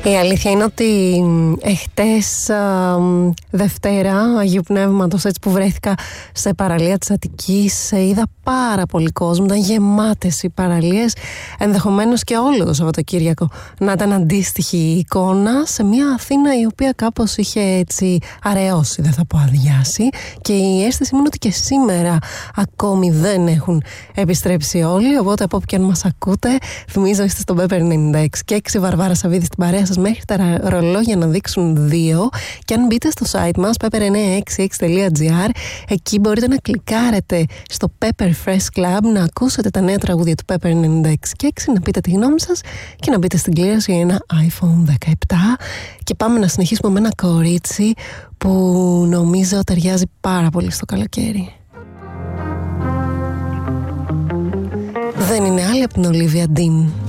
Η αλήθεια είναι ότι εχτες Δευτέρα Αγίου Πνεύματος, έτσι που βρέθηκα σε παραλία της Αττικής, είδα πάρα πολύ κόσμο, ήταν γεμάτες οι παραλίες, ενδεχομένως και όλο το Σαββατοκύριακο να ήταν αντίστοιχη η εικόνα σε μια Αθήνα η οποία κάπως είχε έτσι αραιώσει, δεν θα πω αδειάσει, και η αίσθηση μου είναι ότι και σήμερα ακόμη δεν έχουν επιστρέψει όλοι, οπότε από όπου και αν μας ακούτε, θυμίζω είστε στο Pepper 96,6, Βαρβάρα Σαββίδη στην παρέα σας μέχρι τα ρολόγια να δείξουν 2, και αν μπείτε στο site μας pepper966.gr, εκεί μπορείτε να κλικάρετε στο Pepper Fresh Club, να ακούσετε τα νέα τραγούδια του Pepper 96,6, να πείτε τη γνώμη σας και να μπείτε στην κλήρωση για ένα iPhone 17. Και πάμε να συνεχίσουμε με ένα κορίτσι που νομίζω ταιριάζει πάρα πολύ στο καλοκαίρι. Δεν είναι άλλη από την Olivia Dean.